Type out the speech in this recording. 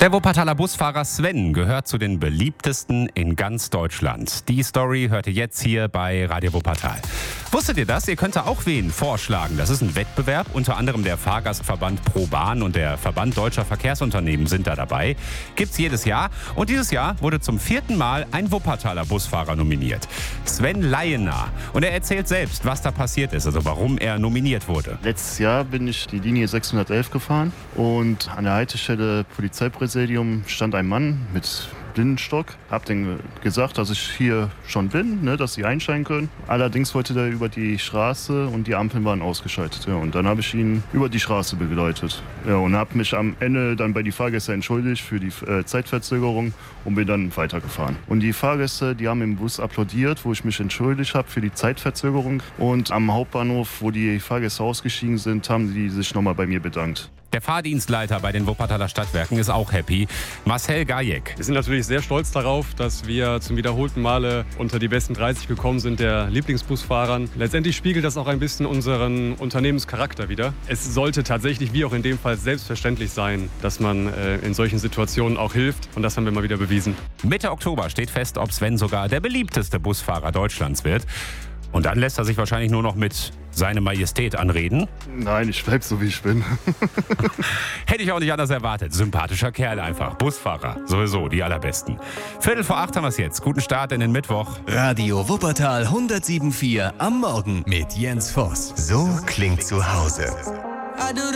Der Wuppertaler Busfahrer Sven gehört zu den beliebtesten in ganz Deutschland. Die Story hört ihr jetzt hier bei Radio Wuppertal. Wusstet ihr das? Ihr könnt auch wen vorschlagen. Das ist ein Wettbewerb. Unter anderem der Fahrgastverband ProBahn und der Verband Deutscher Verkehrsunternehmen sind da dabei. Gibt's jedes Jahr. Und dieses Jahr wurde zum 4. Mal ein Wuppertaler Busfahrer nominiert. Sven Leyener. Und er erzählt selbst, was da passiert ist, also warum er nominiert wurde. Letztes Jahr bin ich die Linie 611 gefahren und an der Haltestelle Polizeipräsidium stand ein Mann mit Blindenstock. Hab denen gesagt, dass ich hier schon bin, dass sie einsteigen können. Allerdings wollte der über die Straße und die Ampeln waren ausgeschaltet. Ja, und dann habe ich ihn über die Straße begleitet. Ja, und habe mich am Ende dann bei die Fahrgäste entschuldigt für die Zeitverzögerung und bin dann weitergefahren. Und die Fahrgäste, die haben im Bus applaudiert, wo ich mich entschuldigt habe für die Zeitverzögerung. Und am Hauptbahnhof, wo die Fahrgäste ausgestiegen sind, haben die sich nochmal bei mir bedankt. Der Fahrdienstleiter bei den Wuppertaler Stadtwerken ist auch happy. Marcel Gajek. Wir sind natürlich sehr stolz darauf, dass wir zum wiederholten Male unter die besten 30 gekommen sind der Lieblingsbusfahrern. Letztendlich spiegelt das auch ein bisschen unseren Unternehmenscharakter wider. Es sollte tatsächlich, wie auch in dem Fall, selbstverständlich sein, dass man in solchen Situationen auch hilft. Und das haben wir mal wieder bewiesen. Mitte Oktober steht fest, ob Sven sogar der beliebteste Busfahrer Deutschlands wird. Und dann lässt er sich wahrscheinlich nur noch mit Seine Majestät anreden. Nein, ich bleib so, wie ich bin. Hätte ich auch nicht anders erwartet. Sympathischer Kerl einfach. Busfahrer. Sowieso die allerbesten. 7:45 haben wir es jetzt. Guten Start in den Mittwoch. Radio Wuppertal 107.4 am Morgen mit Jens Voss. So klingt zu Hause.